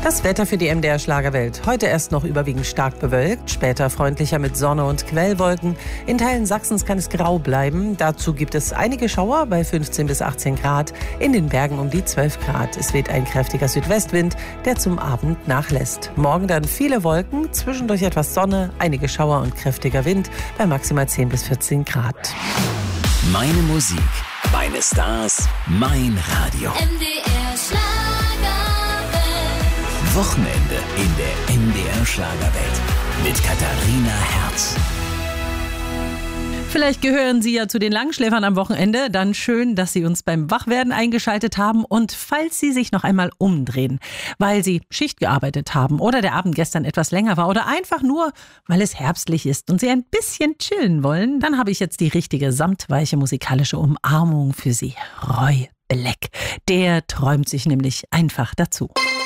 Das Wetter für die MDR Schlagerwelt. Heute erst noch überwiegend stark bewölkt, später freundlicher mit Sonne und Quellwolken. In Teilen Sachsens kann es grau bleiben. Dazu gibt es einige Schauer bei 15 bis 18 Grad. In den Bergen um die 12 Grad. Es weht ein kräftiger Südwestwind, der zum Abend nachlässt. Morgen dann viele Wolken, zwischendurch etwas Sonne, einige Schauer und kräftiger Wind bei maximal 10 bis 14 Grad. Meine Musik, meine Stars, mein Radio. MDR Schlagerwelt. Wochenende in der MDR Schlagerwelt mit Katharina Herz. Vielleicht gehören Sie ja zu den Langschläfern am Wochenende. Dann schön, dass Sie uns beim Wachwerden eingeschaltet haben. Und falls Sie sich noch einmal umdrehen, weil Sie Schicht gearbeitet haben oder der Abend gestern etwas länger war oder einfach nur, weil es herbstlich ist und Sie ein bisschen chillen wollen, dann habe ich jetzt die richtige samtweiche musikalische Umarmung für Sie. Roy Black. Der träumt sich nämlich einfach dazu.